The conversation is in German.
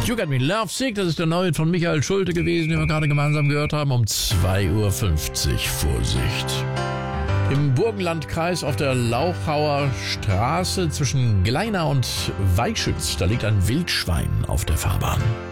You Got Me Love Sick, das ist der neue von Michael Schulte gewesen, den wir gerade gemeinsam gehört haben, um 2:50 Uhr. Vorsicht. Im Burgenlandkreis auf der Lauchauer Straße zwischen Gleina und Weichschütz, da liegt ein Wildschwein auf der Fahrbahn.